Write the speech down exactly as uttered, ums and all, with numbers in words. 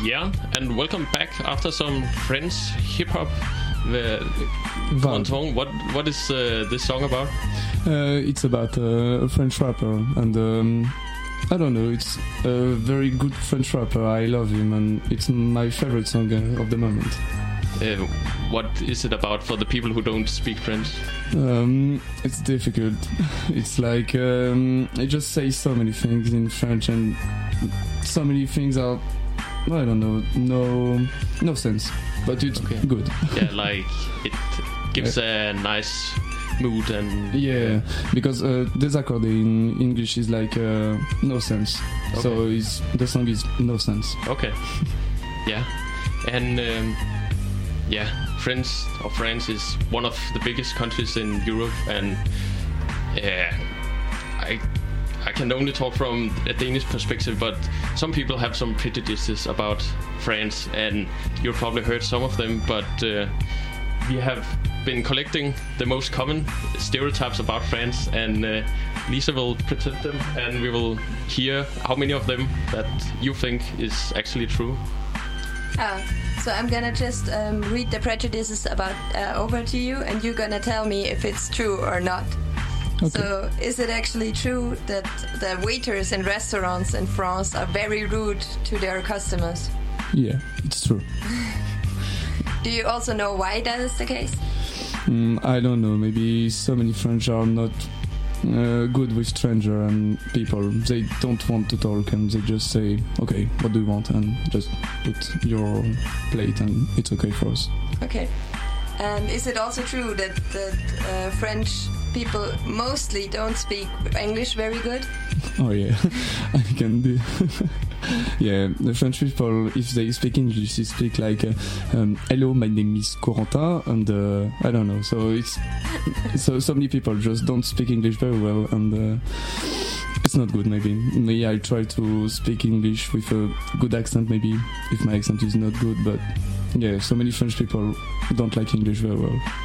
Yeah, and welcome back after some French hip hop. Val. What what is uh, this song about? Uh, it's about uh, a French rapper, and um, I don't know. It's a very good French rapper. I love him, and it's my favorite song uh, of the moment. Uh, what is it about for the people who don't speak French? Um, it's difficult. It's like um, I just say so many things in French, and so many things are, I don't know, no no sense, but it's okay. Good. Yeah, like it gives a nice mood and yeah, because uh, désaccord in English is like uh, no sense. Okay. So it's, the song is no sense. Okay. Yeah, and um, yeah, France or France is one of the biggest countries in Europe, and yeah, I. I can only talk from a Danish perspective, but some people have some prejudices about France, and you've probably heard some of them, but uh, we have been collecting the most common stereotypes about France, and uh, Lisa will present them, and we will hear how many of them that you think is actually true. Uh, so I'm gonna just um, read the prejudices about uh, over to you, and you're gonna tell me if it's true or not. Okay. So, is it actually true that the waiters in restaurants in France are very rude to their customers? Yeah, it's true. Do you also know why that is the case? Mm, I don't know. Maybe so many French are not uh, good with stranger and people. They don't want to talk, and they just say, "Okay, what do you want?" and just put your plate, and it's okay for us. Okay. And is it also true that that uh, French people mostly don't speak English very good? Oh yeah, I can do. Yeah, the French people, if they speak English, they speak like, uh, um, "Hello, my name is Corentin," and uh, I don't know. So it's so so many people just don't speak English very well, and uh, it's not good. Maybe me, I try to speak English with a good accent. Maybe if my accent is not good, but yeah, so many French people don't like English very well.